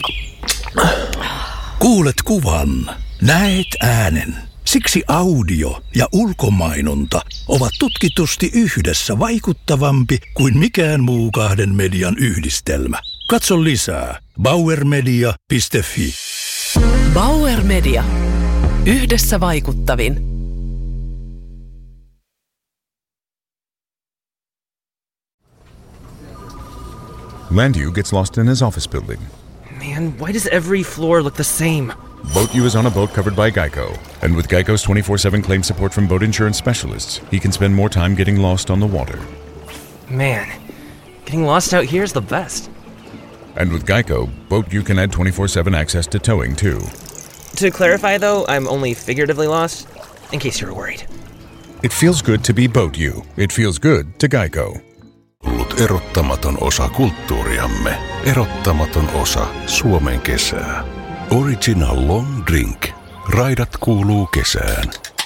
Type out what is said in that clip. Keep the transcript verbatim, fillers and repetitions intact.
Kuulet kuvan, näet äänen. Siksi audio ja ulkomainonta ovat tutkitusti yhdessä vaikuttavampi kuin mikään muu kahden median yhdistelmä. Katso lisää bauer media piste fi. Bauer Media. Yhdessä vaikuttavin. Landu gets lost in his office building. Man, why does every floor look the same? Boat U is on a boat covered by Geico. And with Geico's twenty-four seven claim support from boat insurance specialists, he can spend more time getting lost on the water. Man, getting lost out here is the best. And with Geico, Boat U can add twenty-four seven access to towing too. To clarify though, I'm only figuratively lost, in case you're worried. It feels good to be Boat U. It feels good to Geico. Ollut erottamaton osa kulttuuriamme. Erottamaton osa Suomen kesää. Original Long Drink. Raidat kuuluu kesään.